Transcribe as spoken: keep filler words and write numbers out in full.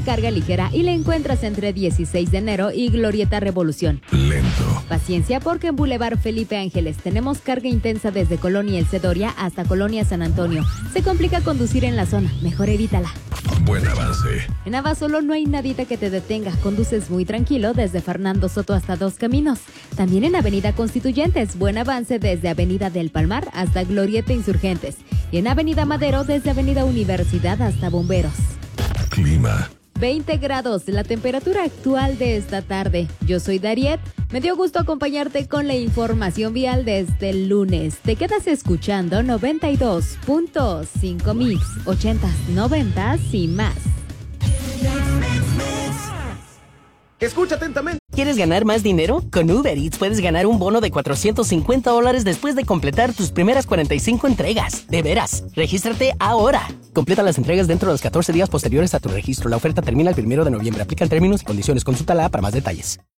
carga ligera y la encuentras entre dieciséis de enero y Glorieta Revolución. Lento. Paciencia porque en Boulevard Felipe Ángeles tenemos carga intensa desde Colonia El Cedoria hasta Colonia San Antonio. Se complica conducir en la zona, mejor evítala. Buen avance. En Abasolo no hay nadita que te detenga, conduces muy tranquilo desde Fernando Soto hasta Dos Caminos. También en Avenida Constituyentes, buen avance desde Avenida del Palmar hasta Glorieta Insurgentes. Y en Avenida Madero desde Avenida Universidad hasta Bomberos. Clima. veinte grados, la temperatura actual de esta tarde. Yo soy Dariet. Me dio gusto acompañarte con la información vial desde el lunes. Te quedas escuchando noventa y dos punto cinco Mix, ochentas, noventas y más. Escucha atentamente. ¿Quieres ganar más dinero? Con Uber Eats puedes ganar un bono de cuatrocientos cincuenta dólares después de completar tus primeras cuarenta y cinco entregas. De veras, regístrate ahora. Completa las entregas dentro de los catorce días posteriores a tu registro. La oferta termina el primero de noviembre. Aplican términos y condiciones. Consúltala para más detalles.